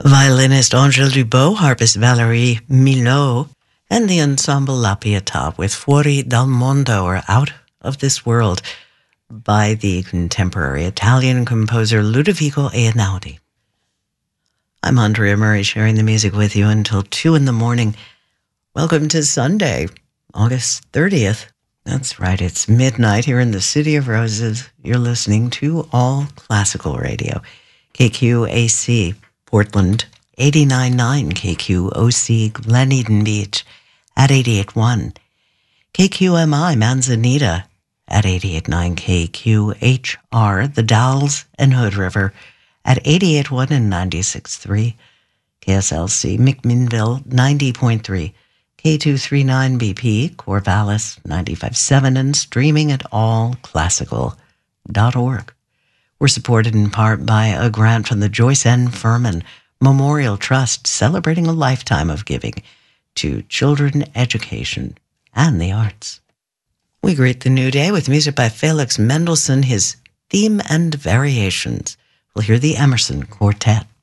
violinist Angèle Dubot, harpist Valérie Milot, and the ensemble La Pietà with Fuori dal Mondo, or Out of This World, by the contemporary Italian composer Ludovico Einaudi. I'm Andrea Murray, sharing the music with you until 2 in the morning. Welcome to Sunday, August 30th. That's right, it's midnight here in the City of Roses. You're listening to All Classical Radio. KQAC, Portland, 89.9, KQOC, Glen Eden Beach, at 88.1. KQMI, Manzanita, at 88.9, KQHR, The Dalles and Hood River, at 88.1 and 96.3. KSLC, McMinnville, 90.3. K239BP, Corvallis, 95.7, and streaming at allclassical.org. We're supported in part by a grant from the Joyce N. Furman Memorial Trust, celebrating a lifetime of giving to children, education, and the arts. We greet the new day with music by Felix Mendelssohn, his Theme and Variations. We'll hear the Emerson Quartet.